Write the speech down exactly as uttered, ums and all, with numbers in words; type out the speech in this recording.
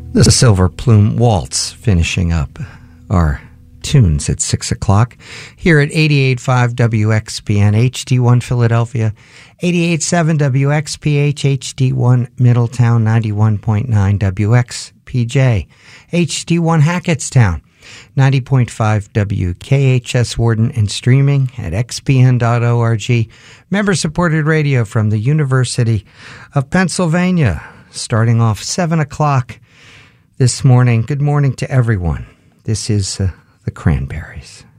The Silver Plume Waltz finishing up our tunes at six o'clock here at eighty-eight point five W X P N H D one Philadelphia, eighty-eight point seven W X P H H D one Middletown, ninety-one point nine W X P J H D one Hackettstown, ninety point five W K H S Warden, and streaming at x p n dot org. Member-supported radio from the University of Pennsylvania, starting off seven o'clock this morning. Good morning to everyone. This is uh, the Cranberries.